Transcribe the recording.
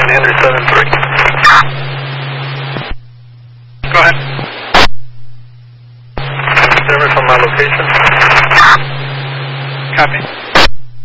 Henry 73. Go ahead. Service on my location. Copy.